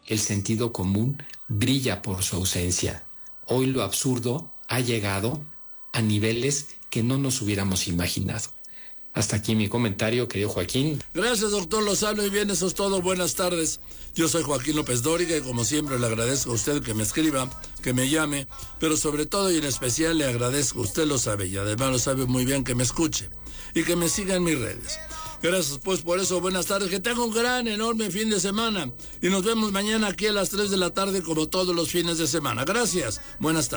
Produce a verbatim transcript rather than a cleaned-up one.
el sentido común brilla por su ausencia. Hoy lo absurdo ha llegado a niveles que no nos hubiéramos imaginado. Hasta aquí mi comentario, querido Joaquín. Gracias, doctor Lozano, y bien, eso es todo. Buenas tardes. Yo soy Joaquín López Dóriga y como siempre le agradezco a usted que me escriba, que me llame, pero sobre todo y en especial le agradezco, usted lo sabe y además lo sabe muy bien, que me escuche y que me siga en mis redes. Gracias pues por eso, buenas tardes, que tenga un gran, enorme fin de semana y nos vemos mañana aquí a las tres de la tarde como todos los fines de semana. Gracias, buenas tardes.